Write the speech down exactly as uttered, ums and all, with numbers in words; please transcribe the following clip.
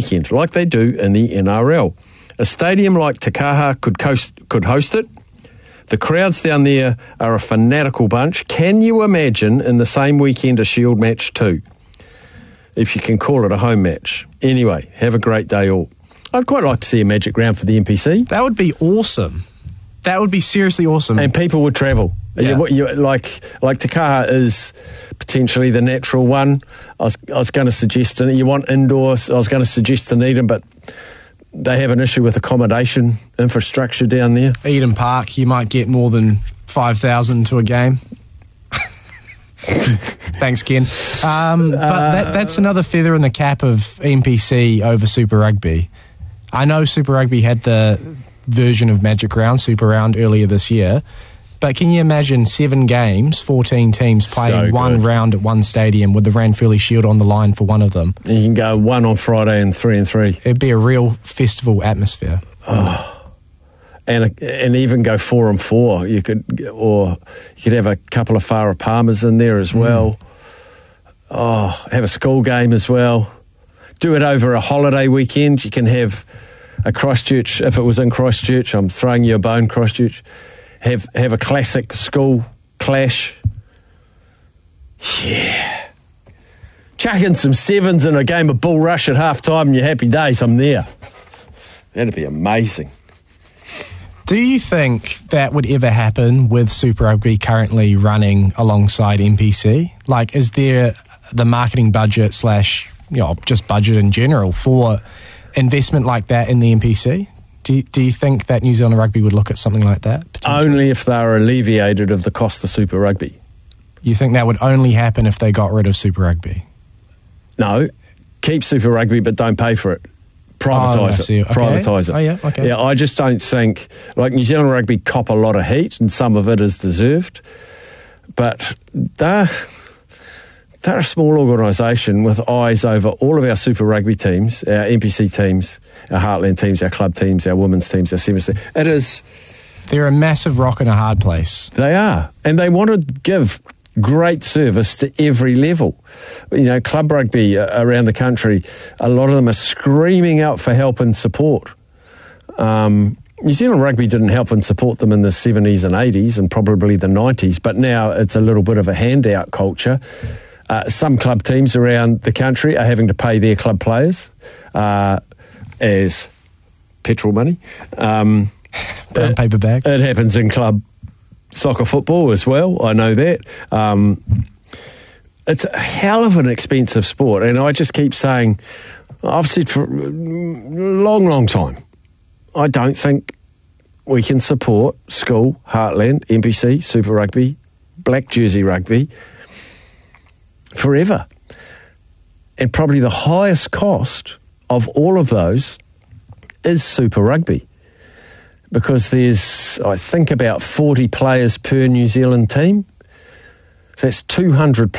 weekend, like they do in the N R L. A stadium like Te Kaha could, coast, could host it. The crowds down there are a fanatical bunch. Can you imagine in the same weekend a Shield match too? If you can call it a home match. Anyway, have a great day all. I'd quite like to see a Magic Round for the N P C. That would be awesome. That would be seriously awesome. And people would travel. Yeah. You, you, like like Te Kaha is potentially the natural one. I was, I was going to suggest, you want indoors, I was going to suggest Dunedin, but they have an issue with accommodation infrastructure down there. Eden Park, you might get more than five thousand to a game. Thanks, Ken. Um, but uh, that, that's another feather in the cap of N P C over Super Rugby. I know Super Rugby had the version of Magic Round, Super Round, earlier this year. But can you imagine seven games, fourteen teams playing so one round at one stadium with the Ranfurly Shield on the line for one of them? And you can go one on Friday and three and three. It'd be a real festival atmosphere. Oh. And and even go four and four. You could, or you could have a couple of Farah Palmers in there as well. Mm. Oh, have a school game as well. Do it over a holiday weekend. You can have a Christchurch, if it was in Christchurch, I'm throwing you a bone, Christchurch. Have have a classic school clash. Yeah. Chuck in some sevens in a game of bull rush at half time and your happy days, I'm there. That'd be amazing. Do you think that would ever happen with Super Rugby currently running alongside N P C? Like, is there the marketing budget slash, you know, just budget in general for investment like that in the N P C? Do you, do you think that New Zealand Rugby would look at something like that? Only if they are alleviated of the cost of Super Rugby. You think that would only happen if they got rid of Super Rugby? No. Keep Super Rugby, but don't pay for it. Privatise oh, it. Okay. Privatise it. Oh, yeah, okay. Yeah, I just don't think... Like, New Zealand Rugby cop a lot of heat, and some of it is deserved. But they're... They're a small organisation with eyes over all of our Super Rugby teams, our N P C teams, our Heartland teams, our club teams, our women's teams, our sevens teams. It is... They're a massive rock in a hard place. They are. And they want to give great service to every level. You know, club rugby around the country, a lot of them are screaming out for help and support. Um, New Zealand Rugby didn't help and support them in the seventies and eighties and probably the nineties, but now it's a little bit of a handout culture. Uh, some club teams around the country are having to pay their club players uh, as petrol money. Um, Brown paper bags. It happens in club soccer football as well, I know that. Um, it's a hell of an expensive sport, and I just keep saying, I've said for a long, long time, I don't think we can support school, Heartland, N P C, Super Rugby, Black Jersey Rugby forever. And probably the highest cost of all of those is Super Rugby, because there's, I think, about forty players per New Zealand team. So that's two hundred